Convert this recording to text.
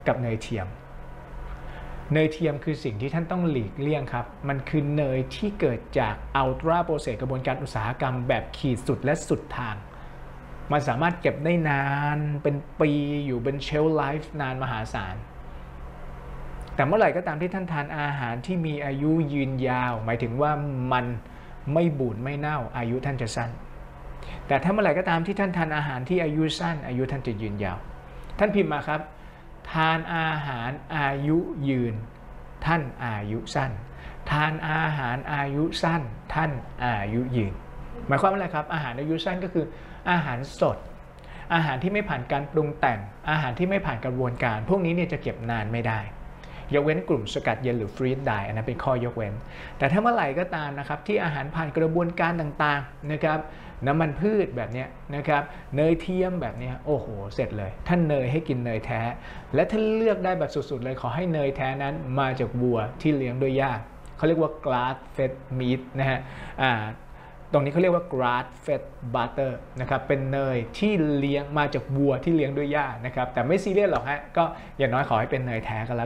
กับเนยเทียมเนยเทียมคือสิ่งที่ท่านต้องหลีกเลี่ยงครับมันคือเนยที่เกิดจากอัลตราโปรเซสกระบวนการอุตสาหกรรมแบบขีดสุดและสุดทางมันสามารถเก็บได้นานเป็นปีอยู่เป็นเชลฟ์ไลฟ์นานมหาศาลแต่เมื่อไหร่ก็ตามที่ท่านทานอาหารที่มีอายุยืนยาวหมายถึงว่ามันไม่บูดไม่เน่าอายุท่านจะสั้นแต่ถ้าเมื่อไหร่ก็ตามที่ท่านทานอาหารที่อายุสั้นอายุท่านจะยืนยาวท่านพิมพ์มาครับทานอาหารอายุยืนท่านอายุสั้นทานอาหารอายุสั้นท่านอายุยืนหมายความว่าอะไรครับอาหารอายุสั้นก็คืออาหารสดอาหารที่ไม่ผ่านการปรุงแต่งอาหารที่ไม่ผ่านกระบวนการพวกนี้เนี่ยจะเก็บนานไม่ได้ยกเว้นกลุ่มสกัดเย็นหรือฟรีซไดร์อันนั้นเป็นข้อยกเว้นแต่ถ้าเมื่อไหร่ก็ตามนะครับที่อาหารผ่านกระบวนการต่างๆนะครับน้ำมันพืชแบบนี้นะครับเนยเทียมแบบนี้โอ้โหเสร็จเลยท่านเนยให้กินเนยแท้และท่านเลือกได้แบบสุดๆเลยขอให้เนยแท้นั้นมาจากวัวที่เลี้ยงด้วยหญ้าเขาเรียกว่า grass fed meat นะฮะตรงนี้เขาเรียกว่า grass fed butter นะครับเป็นเนยที่เลี้ยงมาจากวัวที่เลี้ยงด้วยหญ้านะครับแต่ไม่ซีเรียสหรอกฮะก็อย่างน้อยขอให้เป็นเนยแท้ก็แล้ว